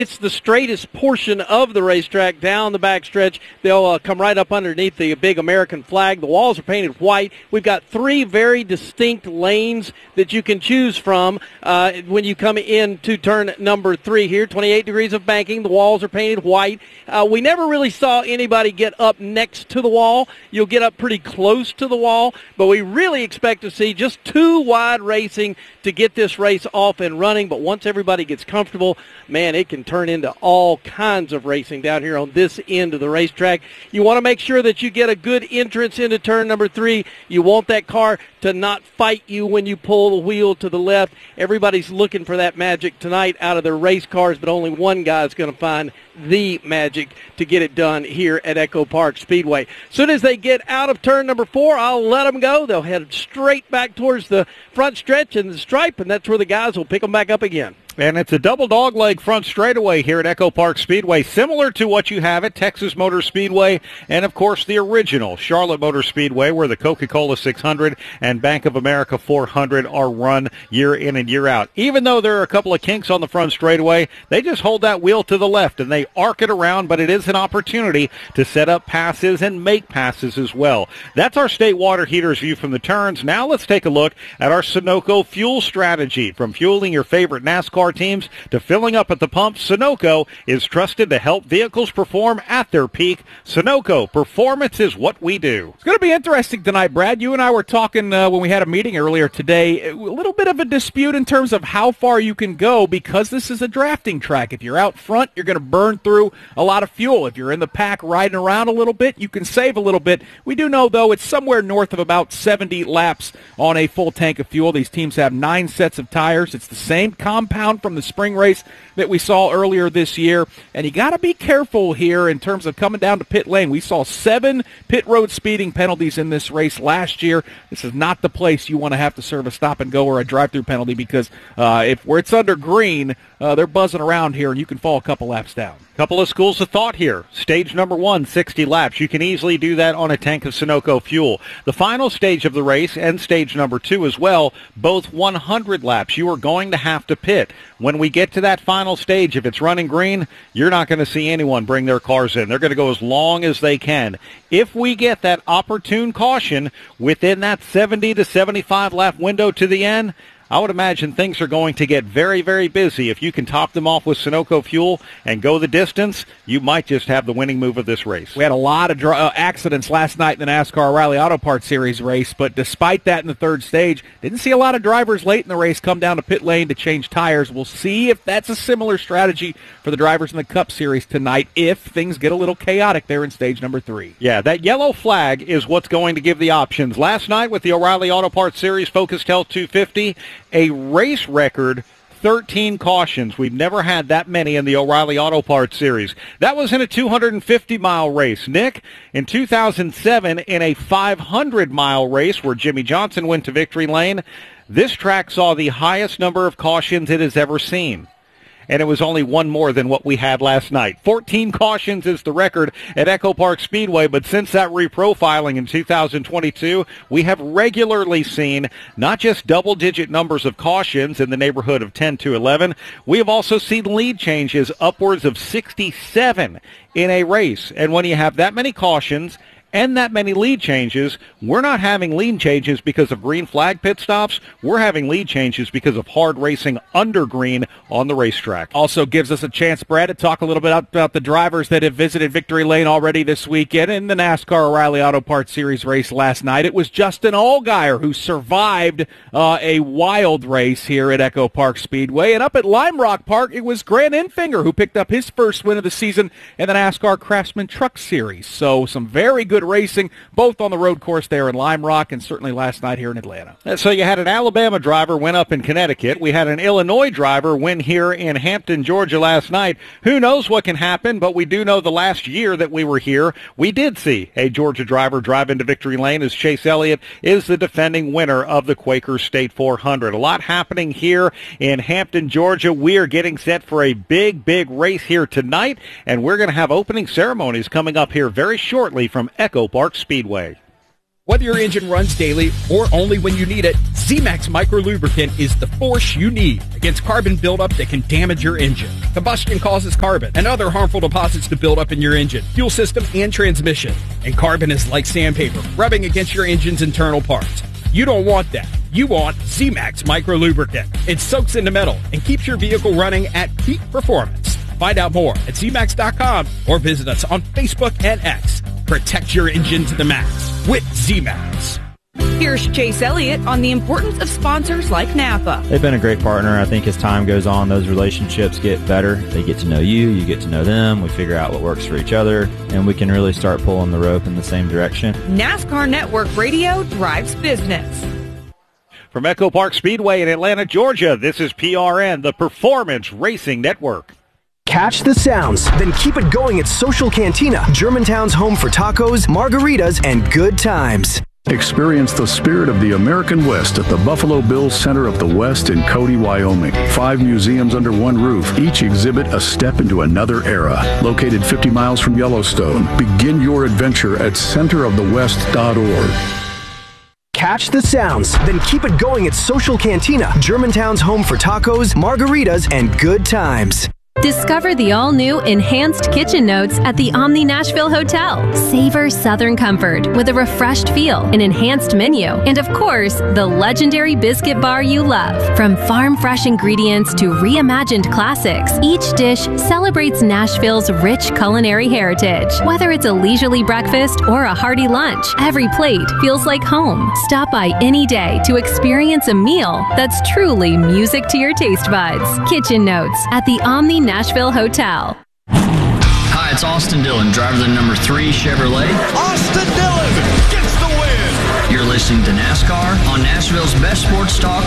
It's the straightest portion of the racetrack down the backstretch. They'll come right up underneath the big American flag. The walls are painted white. We've got three very distinct lanes that you can choose from when you come into turn number 3 here. 28 degrees of banking. The walls are painted white. We never really saw anybody get up next to the wall. You'll get up pretty close to the wall, but we really expect to see just 2 wide racing to get this race off and running. But once everybody gets comfortable, man, it can turn into all kinds of racing down here on this end of the racetrack. You want to make sure that you get a good entrance into turn number 3. You want that car to not fight you when you pull the wheel to the left. Everybody's looking for that magic tonight out of their race cars, but only one guy is going to find the magic to get it done here at Echo Park Speedway. As soon as they get out of turn number 4, I'll let them go. They'll head straight back towards the front stretch and the stripe, and that's where the guys will pick them back up again. And it's a double dogleg front straightaway here at Echo Park Speedway, similar to what you have at Texas Motor Speedway and, of course, the original Charlotte Motor Speedway, where the Coca-Cola 600 and Bank of America 400 are run year in and year out. Even though there are a couple of kinks on the front straightaway, they just hold that wheel to the left and they arc it around, but it is an opportunity to set up passes and make passes as well. That's our State Water Heaters view from the turns. Now let's take a look at our Sunoco fuel strategy. From fueling your favorite NASCAR teams to filling up at the pump, Sunoco is trusted to help vehicles perform at their peak. Sunoco, performance is what we do. It's going to be interesting tonight, Brad. You and I were talking when we had a meeting earlier today, a little bit of a dispute in terms of how far you can go because this is a drafting track. If you're out front, you're going to burn through a lot of fuel. If you're in the pack riding around a little bit, you can save a little bit. We do know, though, it's somewhere north of about 70 laps on a full tank of fuel. These teams have 9 sets of tires. It's the same compound from the spring race that we saw earlier this year, and you got to be careful here in terms of coming down to pit lane. We saw 7 pit road speeding penalties in this race last year. This is not the place you want to have to serve a stop and go or a drive-through penalty because if where it's under green, they're buzzing around here and you can fall a couple laps down. Couple of schools of thought here. Stage number 1, 60 laps. You can easily do that on a tank of Sunoco fuel. The final stage of the race and stage number 2 as well, both 100 laps. You are going to have to pit. When we get to that final stage, if it's running green, you're not going to see anyone bring their cars in. They're going to go as long as they can. If we get that opportune caution within that 70 to 75 lap window to the end, I would imagine things are going to get very, very busy. If you can top them off with Sunoco fuel and go the distance, you might just have the winning move of this race. We had a lot of accidents last night in the NASCAR O'Reilly Auto Parts Series race, but despite that in the third stage, didn't see a lot of drivers late in the race come down to pit lane to change tires. We'll see if that's a similar strategy for the drivers in the Cup Series tonight if things get a little chaotic there in stage number 3. Yeah, that yellow flag is what's going to give the options. Last night with the O'Reilly Auto Parts Series Focus Health 250, a race record 13 cautions. We've never had that many in the O'Reilly Auto Parts Series. That was in a 250-mile race. Nick, in 2007, in a 500-mile race where Jimmy Johnson went to victory lane, this track saw the highest number of cautions it has ever seen. And it was only one more than what we had last night. 14 cautions is the record at Echo Park Speedway, but since that reprofiling in 2022, we have regularly seen not just double-digit numbers of cautions in the neighborhood of 10 to 11, we have also seen lead changes upwards of 67 in a race. And when you have that many cautions and that many lead changes, we're not having lead changes because of green flag pit stops. We're having lead changes because of hard racing under green on the racetrack. Also gives us a chance, Brad, to talk a little bit about the drivers that have visited victory lane already this weekend in the NASCAR O'Reilly Auto Parts Series race last night. It was Justin Allgaier who survived a wild race here at Echo Park Speedway. And up at Lime Rock Park, it was Grant Enfinger who picked up his first win of the season in the NASCAR Craftsman Truck Series. So some very good racing, both on the road course there in Lime Rock and certainly last night here in Atlanta. So you had an Alabama driver win up in Connecticut. We had an Illinois driver win here in Hampton, Georgia last night. Who knows what can happen, but we do know the last year that we were here, we did see a Georgia driver drive into victory lane as Chase Elliott is the defending winner of the Quaker State 400. A lot happening here in Hampton, Georgia. We are getting set for a big, big race here tonight, and we're going to have opening ceremonies coming up here very shortly from Echo Park Speedway. Whether your engine runs daily or only when you need it, Z-Max Micro Lubricant is the force you need against carbon buildup that can damage your engine. Combustion causes carbon and other harmful deposits to build up in your engine, fuel system, and transmission. And carbon is like sandpaper, rubbing against your engine's internal parts. You don't want that. You want Z-Max Micro Lubricant. It soaks into metal and keeps your vehicle running at peak performance. Find out more at ZMax.com or visit us on Facebook and X. Protect your engine to the max with Z-Max. Here's Chase Elliott on the importance of sponsors like Napa. They've been a great partner. I think as time goes on, those relationships get better. They get to know you, you get to know them. We figure out what works for each other, and we can really start pulling the rope in the same direction. NASCAR Network Radio drives business. From Echo Park Speedway in Atlanta, Georgia, this is PRN, the Performance Racing Network. Catch the sounds, then keep it going at Social Cantina, Germantown's home for tacos, margaritas, and good times. Experience the spirit of the American West at the Buffalo Bills Center of the West in Cody, Wyoming. 5 museums under one roof, each exhibit a step into another era. Located 50 miles from Yellowstone, begin your adventure at centerofthewest.org. Catch the sounds, then keep it going at Social Cantina, Germantown's home for tacos, margaritas, and good times. Discover the all-new Enhanced Kitchen Notes at the Omni Nashville Hotel. Savor Southern comfort with a refreshed feel, an enhanced menu, and of course, the legendary biscuit bar you love. From farm-fresh ingredients to reimagined classics, each dish celebrates Nashville's rich culinary heritage. Whether it's a leisurely breakfast or a hearty lunch, every plate feels like home. Stop by any day to experience a meal that's truly music to your taste buds. Kitchen Notes at the Omni Nashville Hotel. Hi, it's Austin Dillon, driver of the number 3 Chevrolet. Austin Dillon gets the win. You're listening to NASCAR on Nashville's best sports talk,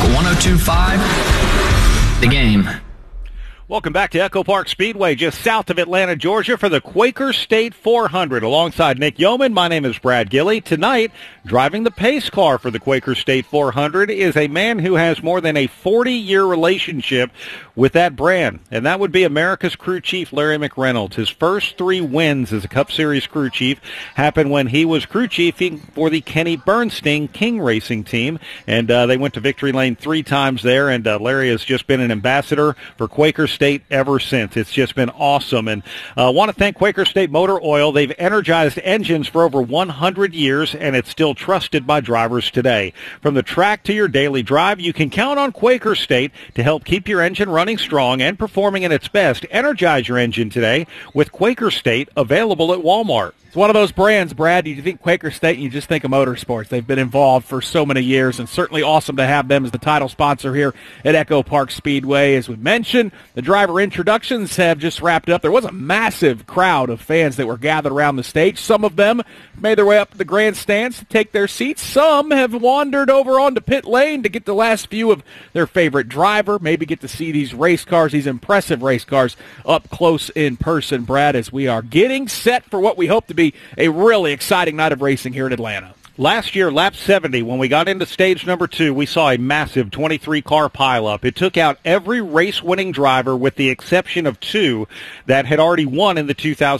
102.5 The Game. Welcome back to Echo Park Speedway, just south of Atlanta, Georgia, for the Quaker State 400. Alongside Nick Yeoman, my name is Brad Gilley. Tonight, driving the pace car for the Quaker State 400 is a man who has more than a 40-year relationship with that brand, and that would be America's crew chief, Larry McReynolds. His first 3 wins as a Cup Series crew chief happened when he was crew chiefing for the Kenny Bernstein King Racing team, and they went to victory lane 3 times there, and Larry has just been an ambassador for Quaker State ever since. It's just been awesome, and I want to thank Quaker State Motor Oil. They've energized engines for over 100 years, and it's still trusted by drivers today. From the track to your daily drive, you can count on Quaker State to help keep your engine running strong and performing at its best. Energize your engine today with Quaker State, available at Walmart. It's one of those brands, Brad. You think Quaker State and you just think of motorsports. They've been involved for so many years, and certainly awesome to have them as the title sponsor here at Echo Park Speedway. As we mentioned, the driver introductions have just wrapped up. There was a massive crowd of fans that were gathered around the stage. Some of them made their way up to the grandstands to take their seats. Some have wandered over onto pit lane to get the last view of their favorite driver, maybe get to see these race cars, these impressive race cars, up close in person, Brad, as we are getting set for what we hope to be a really exciting night of racing here in Atlanta. Last year, lap 70, when we got into stage number 2, we saw a massive 23-car pileup. It took out every race-winning driver with the exception of 2 that had already won in the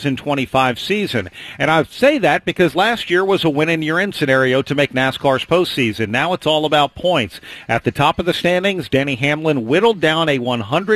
2025 season. And I say that because last year was a win-and-you're-in scenario to make NASCAR's postseason. Now it's all about points. At the top of the standings, Denny Hamlin whittled down a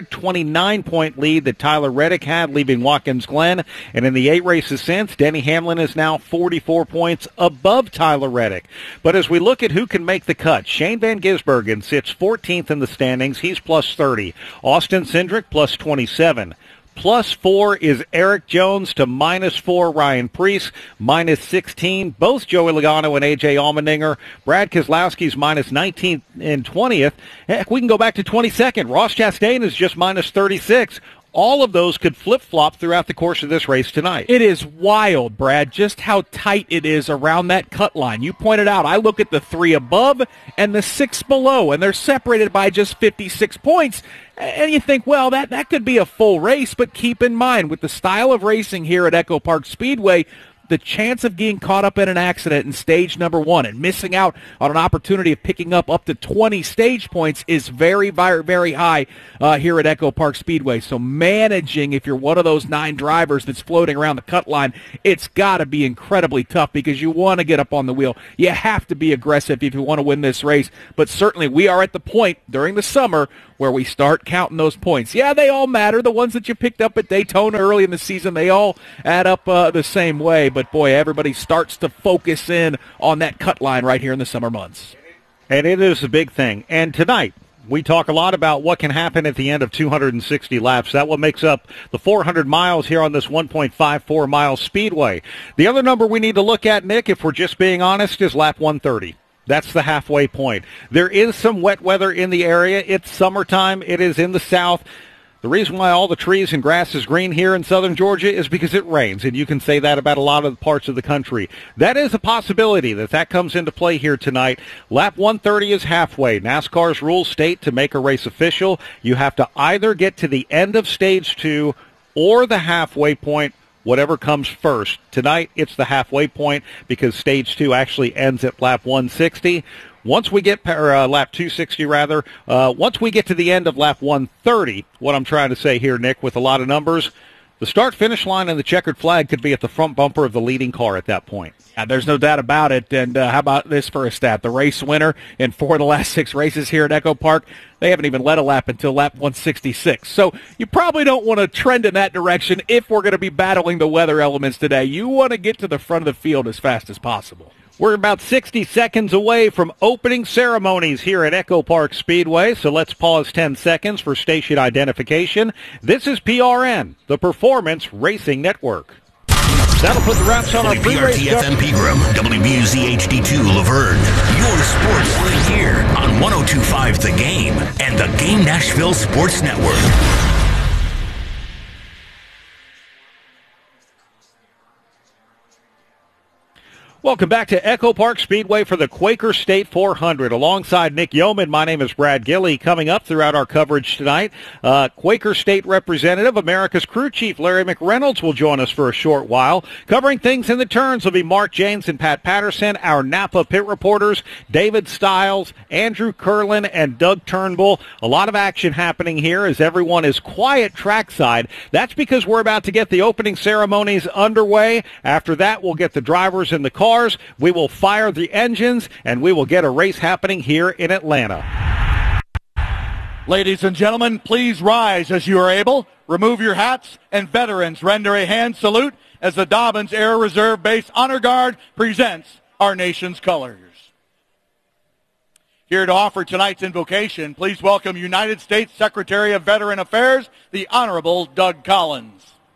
129-point lead that Tyler Reddick had, leaving Watkins Glen. And in the 8 races since, Denny Hamlin is now 44 points above Tyler Reddick. But as we look at who can make the cut, Shane Van Gisbergen sits 14th in the standings. He's plus 30. Austin Cindric plus 27. Plus 4 is Eric Jones to minus 4 Ryan Preece, minus 16 both Joey Logano and A.J. Allmendinger. Brad Keselowski's minus 19th and 20th. Heck, we can go back to 22nd. Ross Chastain is just minus 36. All of those could flip-flop throughout the course of this race tonight. It is wild, Brad, just how tight it is around that cut line. You pointed out, I look at the 3 above and the 6 below, and they're separated by just 56 points. And you think, well, that could be a full race, but keep in mind, with the style of racing here at Echo Park Speedway, the chance of getting caught up in an accident in stage number 1 and missing out on an opportunity of picking up to 20 stage points is very, very, very high here at Echo Park Speedway. So managing, if you're one of those 9 drivers that's floating around the cut line, it's got to be incredibly tough because you want to get up on the wheel. You have to be aggressive if you want to win this race. But certainly we are at the point during the summer where we start counting those points. Yeah, they all matter. The ones that you picked up at Daytona early in the season, they all add up the same way. But, boy, everybody starts to focus in on that cut line right here in the summer months. And it is a big thing. And tonight, we talk a lot about what can happen at the end of 260 laps. That what makes up the 400 miles here on this 1.54-mile speedway. The other number we need to look at, Nick, if we're just being honest, is lap 130. That's the halfway point. There is some wet weather in the area. It's summertime. It is in the south. The reason why all the trees and grass is green here in southern Georgia is because it rains, and you can say that about a lot of the parts of the country. That is a possibility that comes into play here tonight. Lap 130 is halfway. NASCAR's rules state to make a race official, you have to either get to the end of stage 2 or the halfway point, whatever comes first. Tonight, it's the halfway point because stage 2 actually ends at lap 160. Once we get, lap 260 rather, once we get to the end of lap 130, what I'm trying to say here, Nick, with a lot of numbers, the start-finish line and the checkered flag could be at the front bumper of the leading car at that point. Yeah, there's no doubt about it. And how about this for a stat? The race winner in 4 of the last 6 races here at Echo Park, they haven't even led a lap until lap 166. So you probably don't want to trend in that direction if we're going to be battling the weather elements today. You want to get to the front of the field as fast as possible. We're about 60 seconds away from opening ceremonies here at Echo Park Speedway, so let's pause 10 seconds for station identification. This is PRN, the Performance Racing Network. That'll put the wraps on our pre-race. WPRT-FM Pegram, WBUZ HD2 Laverne. Your sports right here on 102.5 The Game and the Game Nashville Sports Network. Welcome back to Echo Park Speedway for the Quaker State 400. Alongside Nick Yeoman, my name is Brad Gilley. Coming up throughout our coverage tonight, Quaker State representative, America's crew chief Larry McReynolds will join us for a short while. Covering things in the turns will be Mark James and Pat Patterson. Our Napa pit reporters, David Stiles, Andrew Curlin, and Doug Turnbull. A lot of action happening here as everyone is quiet trackside. That's because we're about to get the opening ceremonies underway. After that, we'll get the drivers in the car. We will fire the engines, and we will get a race happening here in Atlanta. Ladies and gentlemen, please rise as you are able. Remove your hats, and veterans render a hand salute as the Dobbins Air Reserve Base Honor Guard presents our nation's colors. Here to offer tonight's invocation, please welcome United States Secretary of Veteran Affairs, the Honorable Doug Collins.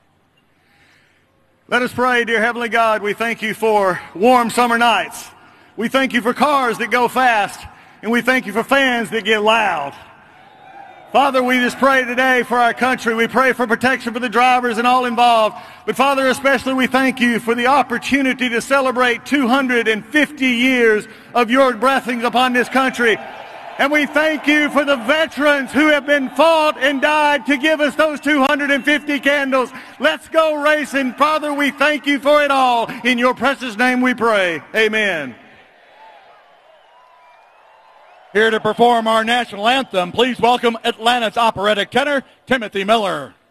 Let us pray, dear Heavenly God. We thank you for warm summer nights. We thank you for cars that go fast, and we thank you for fans that get loud. Father, we just pray today for our country. We pray for protection for the drivers and all involved. But Father, especially we thank you for the opportunity to celebrate 250 years of your blessings upon this country. And we thank you for the veterans who have been fought and died to give us those 250 candles. Let's go racing. Father, we thank you for it all. In your precious name we pray. Amen. Here to perform our national anthem, please welcome Atlanta's operatic tenor, Timothy Miller.